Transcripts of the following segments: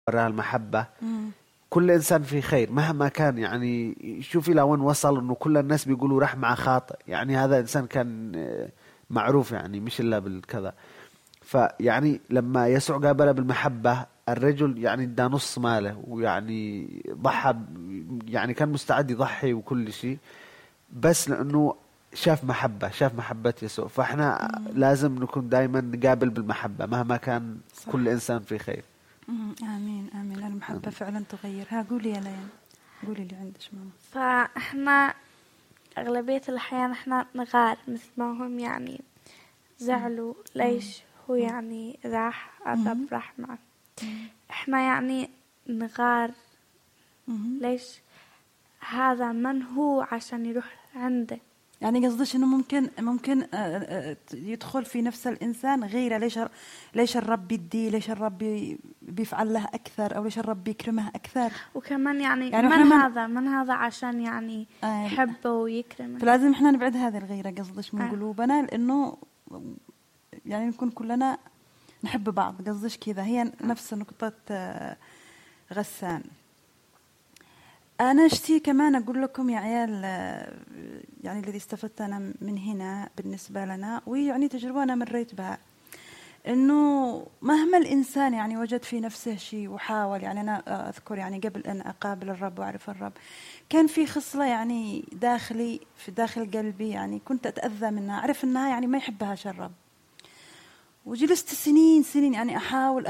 وراها المحبة. كل إنسان في خير مهما كان، يعني شوفي لوين وصل إنه كل الناس بيقولوا راح مع خاطئ، يعني هذا إنسان كان معروف يعني مش إلا بالكذا. فيعني لما يسوع قابله بالمحبة، الرجل يعني ادى نص ماله، ويعني ضحى يعني كان مستعد يضحي وكل شيء، بس لأنه شاف محبة يسوع. فإحنا لازم نكون دائما نقابل بالمحبة مهما كان. صح. كل إنسان في خير. آمين آمين. المحبة فعلا تغير. قولي يا ليان، قولي اللي عندك ماما. فإحنا أغلبية الأحيان إحنا نغار مثل ما هم يعني زعلوا ليش هو يعني راح الرب راح معه. إحنا يعني نغار ليش هذا من هو عشان يروح عنده. يعني قصدش إنه ممكن يدخل في نفس الإنسان غيره. ليش الرب بيدي، ليش الرب بيفعل له أكثر، أو ليش الرب بيكرمه أكثر. وكمان يعني من هذا عشان يعني يحبه ويكرمه. فلازم إحنا نبعد هذه الغيرة قصدش من قلوبنا، لأنه يعني نكون كلنا نحب بعض. قصدش كذا، هي نفس نقطة غسان. أنا اشتي كمان أقول لكم يا عيال، يعني الذي استفدت أنا من هنا بالنسبة لنا، ويعني تجربة أنا مريت بها، إنه مهما الإنسان يعني وجد في نفسه شيء وحاول، يعني أنا أذكر يعني قبل أن أقابل الرب وأعرف الرب كان في خصلة يعني في داخل قلبي، يعني كنت أتأذى منها، أعرف أنها يعني ما يحبهاش الرب، وجلست سنين يعني أحاول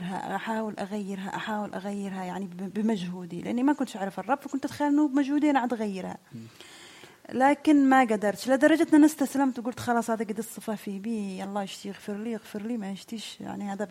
أغيرها يعني بمجهودي، لأني ما كنت أعرف الرب، فكنت أتخيل أنه بمجهودي أنا أغيرها، لكن ما قدرت، لدرجة أن استسلمت وقلت خلاص هذا قد الصفة في بي، الله يشتي يغفر لي ما يشتيش، يعني هذا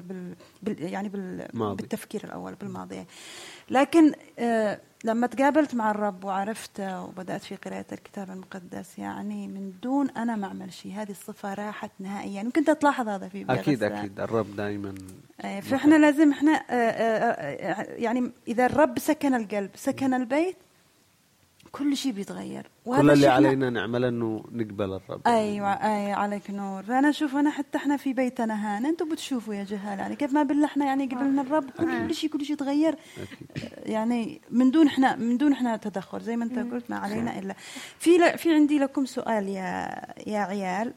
بالتفكير الأول بالماضي. لكن لما تقابلت مع الرب وعرفته وبدأت في قراءة الكتاب المقدس، يعني من دون أنا ما أعمل شيء هذه الصفة راحت نهائيا. يعني ممكن تلاحظ هذا في أكيد الرب دائما. فإحنا لازم إحنا يعني إذا الرب سكن القلب سكن البيت كل شيء بيتغير. كل اللي علينا نعمل انه نقبل الرب. ايوه عليك نور. فانا اشوف انا حتى احنا في بيتنا هان انتم بتشوفوا يا جهال، يعني كيف ما بالله احنا يعني قبلنا الرب كل شيء تغير. يعني من دون احنا تدخل زي ما انت قلت، ما علينا الا في عندي لكم سؤال يا عيال.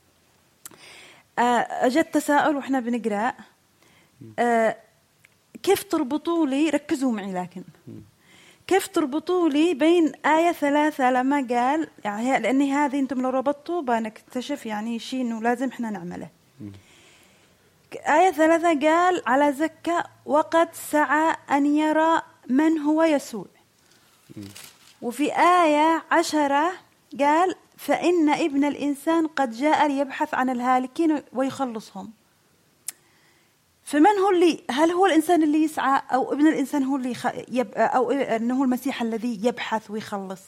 اجت تساؤل واحنا بنقرا، كيف تربطوا لي، ركزوا معي لكن كيف تربطوا لي بين آية 3 لما قال يعني، لأني هذه أنتم لو ربطتوا بنكتشف يعني شيء إنه لازم إحنا نعمله. آية 3 قال على زكا وقد سعى أن يرى من هو يسوع. وفي آية 10 قال فإن ابن الإنسان قد جاء ليبحث عن الهالكين ويخلصهم. فمن هو اللي، هل هو الإنسان اللي يسعى، أو ابن الإنسان هو اللي أو أنه هو المسيح الذي يبحث ويخلص؟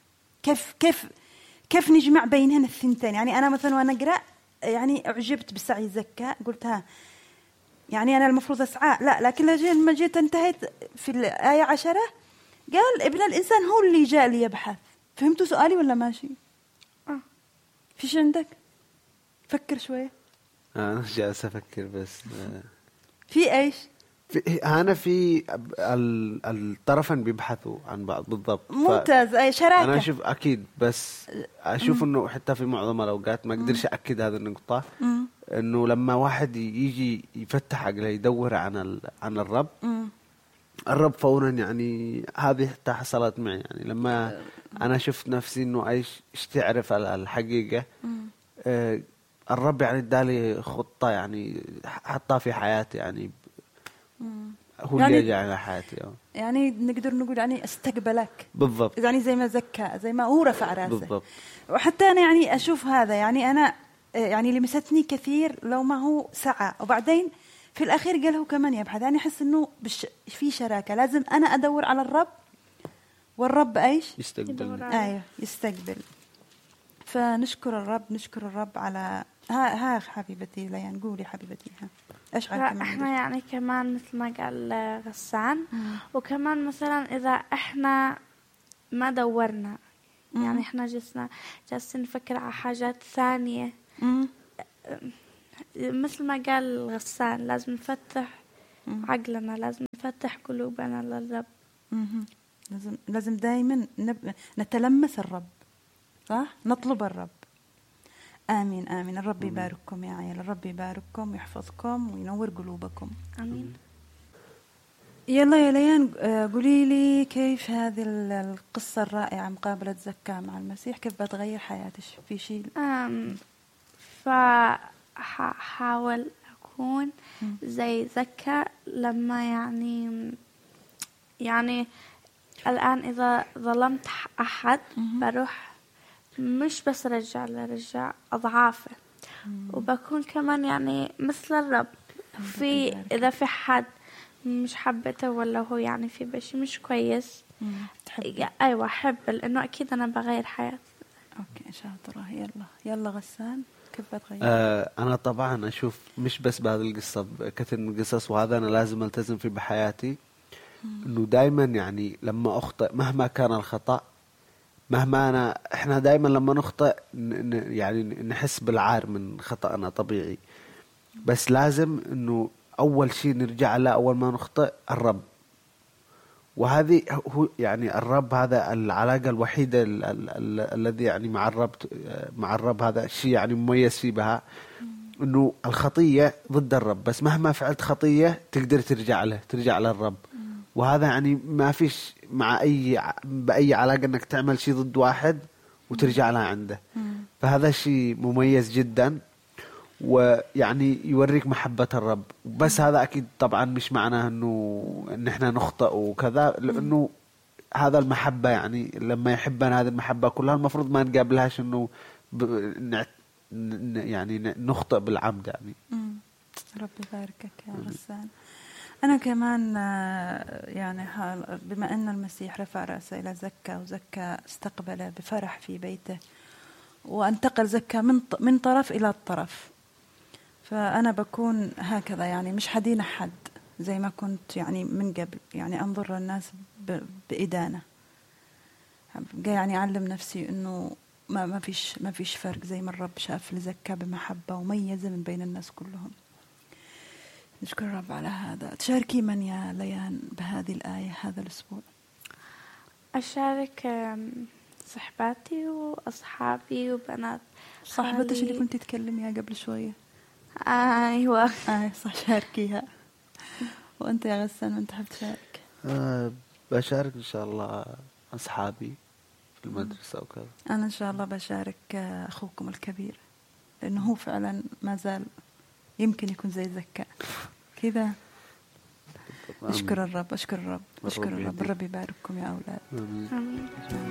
كيف نجمع بينهن الثنتين؟ يعني أنا مثلا وأنا أقرأ يعني أعجبت بسعي زكا، قلت يعني أنا المفروض أسعى، لا، لكن لما جيت انتهيت في الآية 10 قال ابن الإنسان هو اللي جاء ليبحث. فهمتوا سؤالي ولا ماشي؟ فيش عندك؟ فكر شوية. أنا جالس أفكر بس في ايش؟ أنا في الطرفين بيبحثوا عن بعض بالضبط. ممتاز. أي شراكة. أنا أشوف أكيد، بس أشوف إنه حتى في معظم الأوقات ما أقدرش أكد هذه النقطة، إنه لما واحد يجي يفتح عقله يدور عن الرب، الرب فورا يعني هذه حتى حصلت معي، يعني لما أنا شفت نفسي إنه إيش تعرف الحقيقة، الرب يعني ادالي خطة يعني حطها في حياتي، يعني هو اللي يجي على حياتي. يعني نقدر نقول يعني استقبلك بالضبط، يعني زي ما زكى، زي ما هو رفع راسه بالضبط. وحتى أنا يعني أشوف هذا، يعني أنا يعني لمستني كثير لو ما هو سعى، وبعدين في الأخير قال هو كمان يبحث. يعني أحس إنه في شراكة، لازم أنا أدور على الرب والرب إيش يستقبل. أيوه يستقبل. فنشكر الرب على ها حبيبتي ليان، قولي حبيبتي ايش كمان؟ احنا يعني كمان مثل ما قال غسان، وكمان مثلا اذا احنا ما دورنا، يعني احنا جالسين نفكر على حاجات ثانية، مثل ما قال غسان لازم نفتح عقلنا، لازم نفتح قلوبنا للرب. لازم دائما نتلمس الرب، صح؟ نطلب الرب. آمين آمين. الرب يبارككم يا عيال، الرب يبارككم ويحفظكم وينور قلوبكم. آمين. يلا يا ليان، قولي لي كيف هذه القصة الرائعة مقابلة زكا مع المسيح كيف بتغير حياتك في شيء؟ فحاول أكون زي زكا لما يعني الآن إذا ظلمت أحد بروح مش بس رجع أضعافه، وبكون كمان يعني مثل الرب في إذا في حد مش حبته ولا هو يعني في بشي مش كويس أيوة أحب، لأنه أكيد أنا بغير حياتي. أوكي شاطرة. يلا غسان كيف بتغير؟ أنا طبعا أشوف مش بس بهذه القصة، كثير من القصص، وهذا أنا لازم ألتزم فيه بحياتي، إنه دايما يعني لما أخطئ مهما كان الخطأ، مهما إحنا دايما لما نخطئ يعني نحس بالعار من خطأنا طبيعي، بس لازم إنه أول شيء نرجع له أول ما نخطئ الرب. وهذه هو يعني الرب، هذا العلاقة الوحيدة الذي يعني مع الرب هذا الشيء يعني مميز فيه بها، إنه الخطية ضد الرب، بس مهما فعلت خطية تقدر ترجع للرب. وهذا يعني ما فيش مع بأي علاقة إنك تعمل شيء ضد واحد وترجع لها عنده. فهذا شيء مميز جدا، ويعني يوريك محبة الرب. بس هذا أكيد طبعا مش معناه إن إحنا نخطئ وكذا، لأنه هذا المحبة يعني لما يحبنا هذه المحبة كلها المفروض ما نقابلهاش إنه يعني نخطئ بالعمد يعني. رب يباركك يا غسان. أنا كمان يعني بما أن المسيح رفع رأسه إلى زكا وزكا استقبله بفرح في بيته، وانتقل زكا من طرف إلى الطرف، فأنا بكون هكذا يعني مش حدين حد زي ما كنت يعني من قبل، يعني أنظر للناس بإدانة. يعني أعلم نفسي إنه ما فيش فرق، زي ما الرب شاف لزكا بمحبة وميزة من بين الناس كلهم. نشكر الرب على هذا. تشاركي من يا ليان بهذه الآية هذا الأسبوع؟ أشارك صحباتي وأصحابي وبنات. صاحبتش اللي كنت تتكلميها قبل شوية؟ أيوة. صح، شاركيها. وأنت يا غسان من تحب تشارك؟ بشارك إن شاء الله أصحابي في المدرسة وكذا. أنا إن شاء الله بشارك أخوكم الكبير، لأنه هو فعلا ما زال يمكن يكون زي زكا كذا. أشكر الرب. الرب يبارككم يا أولاد. آمين.